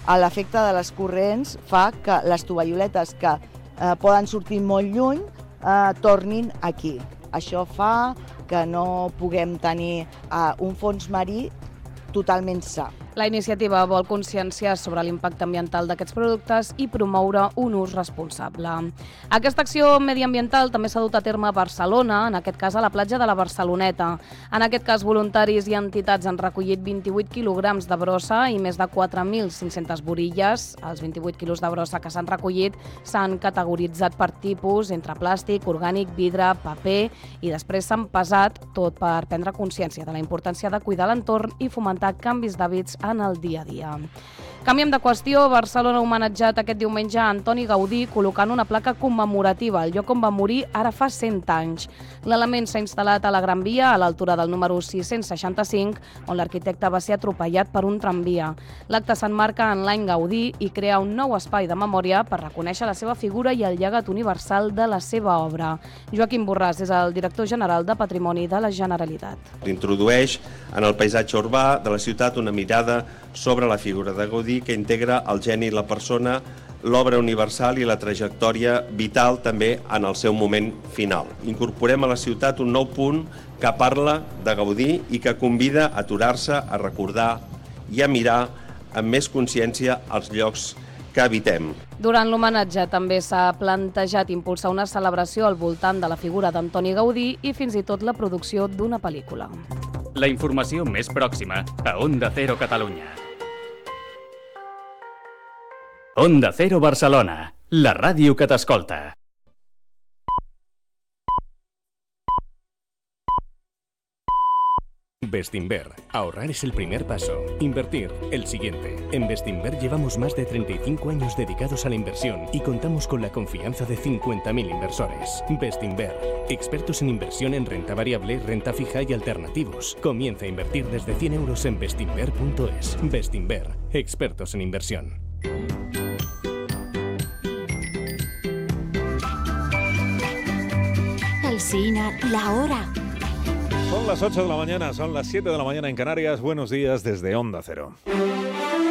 l'efecte de les corrents fa que les tovalloletes que poden sortir molt lluny tornin aquí. Això fa que no puguem tenir un fons marí totalment sa. La iniciativa vol conscienciar sobre l'impacte ambiental d'aquests productes i promoure un ús responsable. Aquesta acció mediambiental també s'ha dut a terme a Barcelona, en aquest cas a la platja de la Barceloneta. En aquest cas, voluntaris i entitats han recollit 28 quilograms de brossa i més de 4.500 borilles. Els 28 quilos de brossa que s'han recollit s'han categoritzat per tipus, entre plàstic, orgànic, vidre, paper, i després s'han pesat, tot per prendre consciència de la importància de cuidar l'entorn i fomentar canvis d'hàbits en el dia a dia. Canviem de qüestió. Barcelona ha homenatjat aquest diumenge a Antoni Gaudí col·locant una placa commemorativa al lloc on va morir ara fa 100 anys. L'element s'ha instal·lat a la Gran Via, a l'altura del número 665, on l'arquitecte va ser atropellat per un tramvia. L'acte s'emmarca en l'any Gaudí i crea un nou espai de memòria per reconèixer la seva figura i el llegat universal de la seva obra. Joaquim Borràs és el director general de Patrimoni de la Generalitat. Introdueix en el paisatge urbà de la ciutat una mirada sobre la figura de Gaudí que integra el geni i la persona, l'obra universal i la trajectòria vital també en el seu moment final. Incorporem a la ciutat un nou punt que parla de Gaudí i que convida a aturar-se, a recordar i a mirar amb més consciència els llocs que habitem. Durant l'homenatge també s'ha plantejat impulsar una celebració al voltant de la figura d'Antoni Gaudí i fins i tot la producció d'una pel·lícula. La informació més pròxima a Onda Cero Catalunya. Onda Cero Barcelona, la ràdio que t'escolta. Bestinver. Ahorrar es el primer paso. Invertir, el siguiente. En Bestinver llevamos más de 35 años dedicados a la inversión y contamos con la confianza de 50.000 inversores. Bestinver. Expertos en inversión en renta variable, renta fija y alternativos. Comienza a invertir desde 100 euros en bestinver.es. Bestinver. Expertos en inversión. Alsina, la hora. Son las 8 de la mañana, son las 7 de la mañana en Canarias. Buenos días desde Onda Cero.